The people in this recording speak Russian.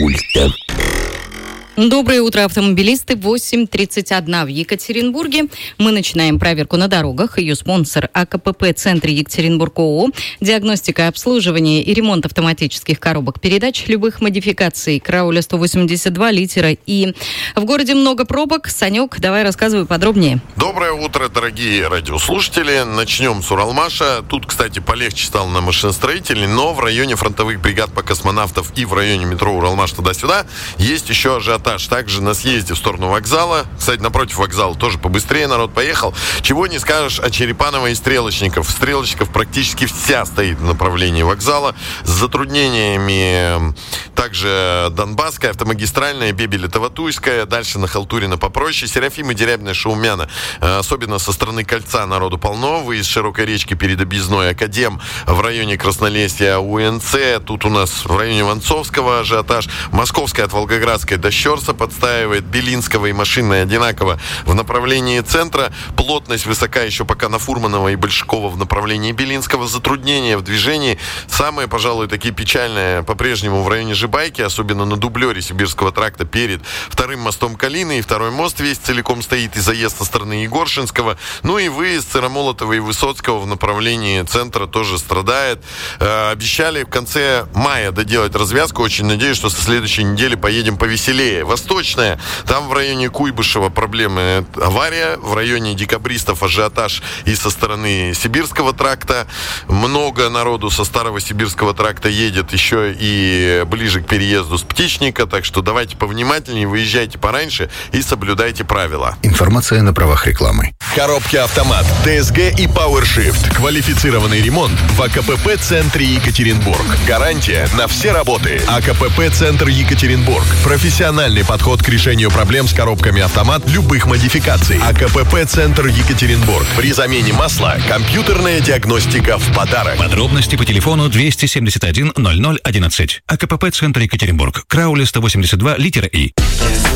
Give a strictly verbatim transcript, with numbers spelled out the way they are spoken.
пульта. Доброе утро, автомобилисты. восемь тридцать один в Екатеринбурге. Мы начинаем проверку на дорогах. Ее спонсор АКПП «Центр Екатеринбург» ООО. Диагностика, обслуживание и ремонт автоматических коробок передач любых модификаций. Крауля сто восемьдесят два литера. И в городе много пробок. Санек, давай рассказывай подробнее. Доброе утро, дорогие радиослушатели. Начнем с Уралмаша. Тут, кстати, полегче стало на машиностроителей, но в районе фронтовых бригад по космонавтов и в районе метро Уралмаш туда-сюда есть еще ажиотаж. Также на съезде в сторону вокзала. Кстати, напротив вокзала тоже побыстрее народ поехал. Чего не скажешь о Черепаново и Стрелочников. Стрелочников практически вся стоит в направлении вокзала. С затруднениями также Донбасская, автомагистральная, Бебелево-Таватуйская. Дальше на Халтурина попроще. Серафима, Дерябина, Шаумяна. Особенно со стороны кольца народу полно. Выезд Широкой речки перед объездной. Академ в районе Краснолесья, УНЦ. Тут у нас в районе Вонцовского ажиотаж. Московская от Волгоградской до Щерса подстаивает, Белинского и Машинная одинаково в направлении центра. Плотность высока еще пока на Фурманова и Большакова в направлении Белинского. Затруднения в движении. Самые, пожалуй, такие печальные по-прежнему в районе Жибайки, особенно на дублере Сибирского тракта перед вторым мостом Калины. И второй мост весь целиком стоит, и заезд со стороны Егоршинского. Ну и выезд Сыромолотова и Высоцкого в направлении центра тоже страдает. Э, обещали в конце мая доделать развязку. Очень надеюсь, что со следующей недели поедем повеселее. Восточная, там в районе Куйбышева проблемы, авария, в районе декабристов ажиотаж и со стороны Сибирского тракта. Много народу со старого Сибирского тракта едет еще и ближе к переезду с Птичника, так что давайте повнимательнее, выезжайте пораньше и соблюдайте правила. Информация на правах рекламы. Коробки автомат, ТСГ и PowerShift. Квалифицированный ремонт в АКПП «Центре Екатеринбург». Гарантия на все работы. АКПП «Центр Екатеринбург». Профессиональный подход к решению проблем с коробками автомат любых модификаций. АКПП «Центр Екатеринбург». При замене масла компьютерная диагностика в подарок. Подробности по телефону двести семьдесят один ноль ноль одиннадцать. АКПП «Центр Екатеринбург». Крауля сто восемьдесят два литера И.